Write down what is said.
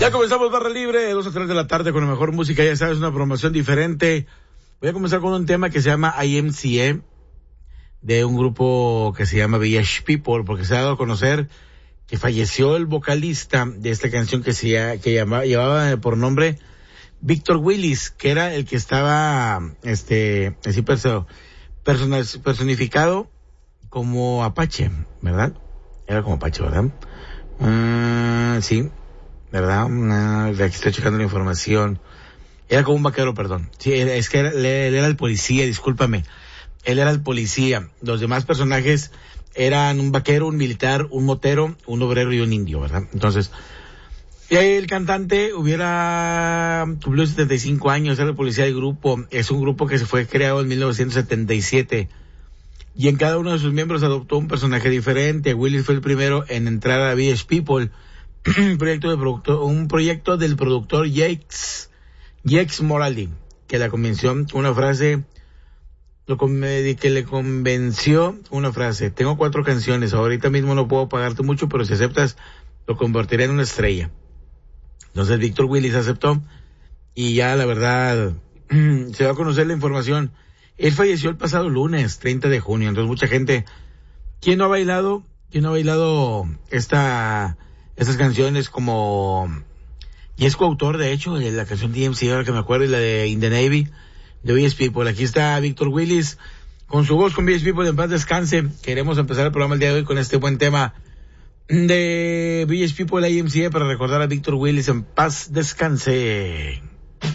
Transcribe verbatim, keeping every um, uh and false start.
Ya comenzamos Barra Libre, dos a tres de la tarde con la mejor música, ya sabes, una promoción diferente. Voy a comenzar con un tema que se llama I M C A, de un grupo que se llama Village People, porque se ha dado a conocer que falleció el vocalista de esta canción que se que llamaba, llevaba por nombre Victor Willis, que era el que estaba, este, así perso, personificado como Apache, ¿verdad? Era como Apache, ¿verdad? Uh, sí, ¿verdad? Uh, aquí estoy checando la información. Era como un vaquero, perdón. Sí, es que era, él era el policía, discúlpame. Él era el policía. Los demás personajes eran un vaquero, un militar, un motero, un obrero y un indio, ¿verdad? Entonces, y ahí el cantante hubiera cumplido setenta y cinco años, era el policía del grupo. Es un grupo que se fue creado en mil novecientos setenta y siete. Y en cada uno de sus miembros adoptó un personaje diferente. Willis fue el primero en entrar a Village People, un proyecto de productor, un proyecto del productor Jakes, Jakes Moraldi, que la convenció una frase, lo que le convenció una frase. Tengo cuatro canciones, ahorita mismo no puedo pagarte mucho, pero si aceptas, lo convertiré en una estrella. Entonces Victor Willis aceptó, y ya la verdad, se va a conocer la información. Él falleció el pasado lunes, treinta de junio, entonces mucha gente, ¿quién no ha bailado? ¿Quién no ha bailado esta, estas canciones como, y es coautor de hecho, de la canción D M C, ahora que me acuerdo, y la de In the Navy, de Village People? Aquí está Victor Willis, con su voz, con Village People, en paz descanse. Queremos empezar el programa el día de hoy con este buen tema de Village People, I M C A, para recordar a Victor Willis, en paz descanse.